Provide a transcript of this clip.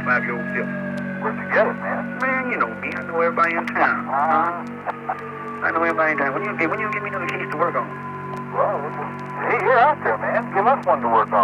5-year-old silver. Where'd you get it, man? Man, you know me. I know everybody in town. I know everybody in town. When you give me the keys to work on? Well, hey, you're out there, man. Give us one to work on.